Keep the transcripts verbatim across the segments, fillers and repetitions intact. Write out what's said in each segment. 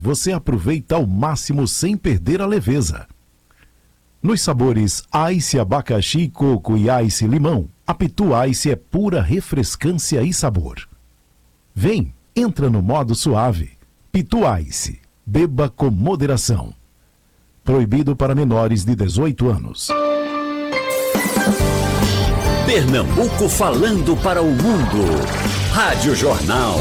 você aproveita ao máximo sem perder a leveza. Nos sabores Ice abacaxi, coco e Ice limão, a Pitu Ice é pura refrescância e sabor. Vem, entra no modo suave. Pitu Ice, beba com moderação. Proibido para menores de dezoito anos. Pernambuco falando para o mundo. Rádio Jornal.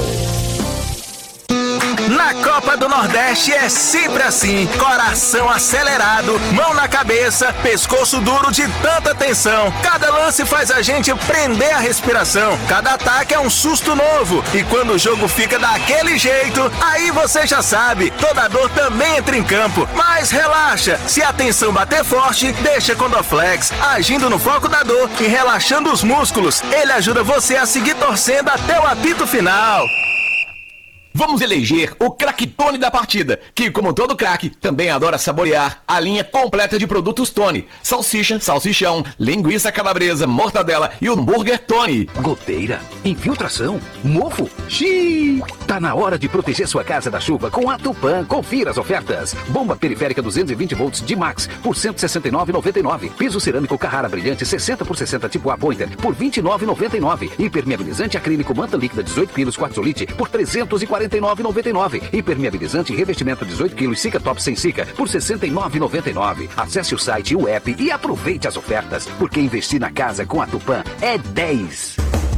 Na Copa do Nordeste é sempre assim, coração acelerado, mão na cabeça, pescoço duro de tanta tensão. Cada lance faz a gente prender a respiração, cada ataque é um susto novo. E quando o jogo fica daquele jeito, aí você já sabe, toda dor também entra em campo. Mas relaxa, se a tensão bater forte, deixa com Dorflex, agindo no foco da dor e relaxando os músculos. Ele ajuda você a seguir torcendo até o apito final. Vamos eleger o craquetone da partida, que, como todo craque, também adora saborear a linha completa de produtos Tony. Salsicha, salsichão, linguiça calabresa, mortadela e hambúrguer Tony. Goteira, infiltração, mofo, xiii. Tá na hora de proteger sua casa da chuva com a Tupã. Confira as ofertas. Bomba periférica duzentos e vinte volts de Max por cento e sessenta e nove reais e noventa e nove centavos. Piso cerâmico Carrara brilhante sessenta por sessenta tipo A Pointer por vinte e nove reais e noventa e nove centavos. Impermeabilizante acrílico manta líquida dezoito quilos quartzolite por trezentos e quarenta e nove reais e noventa e nove centavos. Impermeabilizante revestimento dezoito quilos Sica Top sem Sica por sessenta e nove reais e noventa e nove centavos. Acesse o site e o app e aproveite as ofertas, porque investir na casa com a Tupã é dez.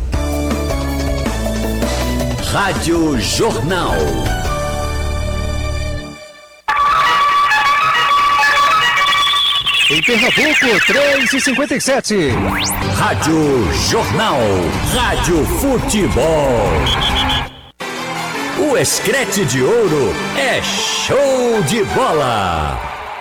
Rádio Jornal. Em Pernambuco, três e cinquenta e sete. Rádio Jornal. Rádio Futebol. O Escrete de Ouro é show de bola.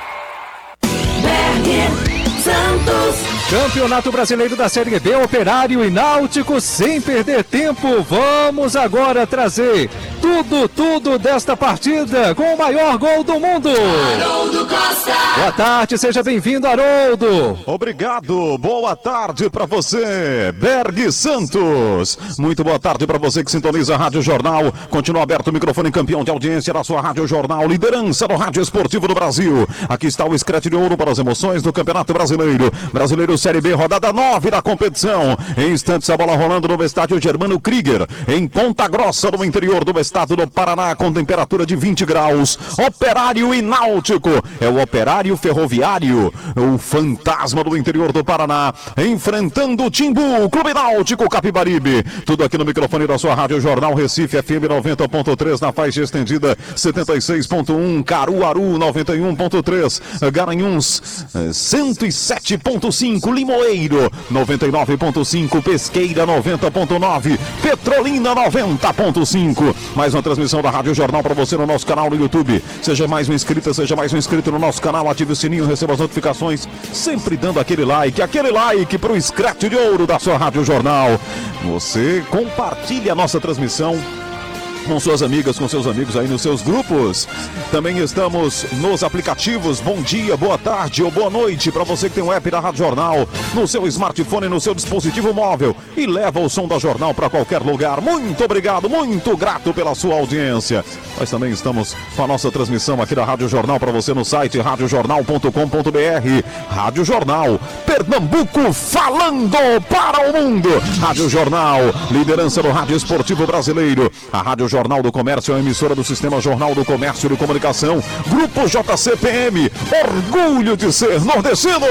Santos. Campeonato Brasileiro da Série B, Operário e Náutico, sem perder tempo. Vamos agora trazer tudo, tudo desta partida com o maior gol do mundo. Haroldo Costa. Boa tarde, seja bem-vindo, Haroldo. Obrigado, boa tarde para você, Berg Santos. Muito boa tarde para você que sintoniza a Rádio Jornal. Continua aberto o microfone, campeão de audiência da sua Rádio Jornal, liderança no rádio esportivo do Brasil. Aqui está o Escrete de Ouro para as emoções do Campeonato Brasileiro. Brasileiro Série B, rodada nove da competição. Em instantes, a bola rolando no estádio Germano Krieger, em Ponta Grossa, no interior do estado do Paraná, com temperatura de vinte graus. Operário e Náutico. É o Operário Ferroviário, o fantasma do interior do Paraná, enfrentando o Timbu, Clube Náutico Capibaribe. Tudo aqui no microfone da sua Rádio Jornal. Recife F M noventa ponto três, na faixa estendida setenta e seis ponto um, Caruaru noventa e um ponto três, Garanhuns cento e sete ponto cinco, Limoeiro noventa e nove ponto cinco, Pesqueira noventa ponto nove, Petrolina noventa ponto cinco. Mais uma transmissão da Rádio Jornal para você no nosso canal no YouTube. Seja mais um inscrito, seja mais um inscrito no nosso canal, ative o sininho, receba as notificações, sempre dando aquele like, aquele like para o Escrete de Ouro da sua Rádio Jornal. Você compartilha a nossa transmissão com suas amigas, com seus amigos aí nos seus grupos. Também estamos nos aplicativos. Bom dia, boa tarde ou boa noite para você que tem o app da Rádio Jornal no seu smartphone, no seu dispositivo móvel e leva o som da Jornal para qualquer lugar. Muito obrigado, muito grato pela sua audiência. Nós também estamos com a nossa transmissão aqui da Rádio Jornal para você no site rádio jornal ponto com ponto b r. Rádio Jornal, Pernambuco falando para o mundo. Rádio Jornal, liderança do rádio esportivo brasileiro. A Rádio Jornal do Comércio é uma emissora do Sistema Jornal do Comércio e de Comunicação. Grupo J C P M, orgulho de ser nordestino.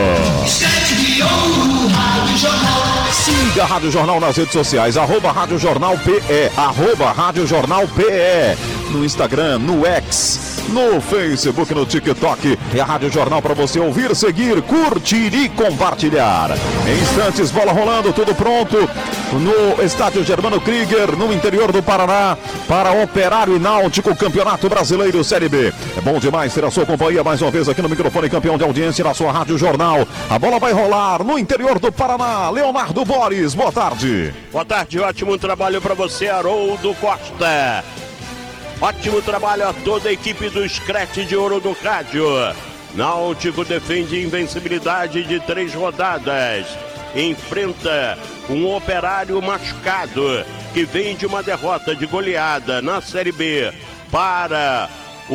Siga a Rádio Jornal nas redes sociais, arroba Rádio Jornal P E, arroba Rádio Jornal P E, no Instagram, no X, no Facebook, no TikTok. É a Rádio Jornal para você ouvir, seguir, curtir e compartilhar. Em instantes, bola rolando, tudo pronto no estádio Germano Krieger, no interior do Paraná, para Operário e Náutico, Campeonato Brasileiro Série B. É bom demais ter a sua companhia mais uma vez aqui no microfone, campeão de audiência na sua Rádio Jornal. A bola vai rolar no interior do Paraná. Leonardo Boris, boa tarde. Boa tarde, ótimo trabalho para você, Haroldo Costa. Ótimo trabalho a toda a equipe do Escrete de Ouro do Rádio. Náutico defende invencibilidade de três rodadas. Enfrenta um Operário machucado, que vem de uma derrota de goleada na Série B para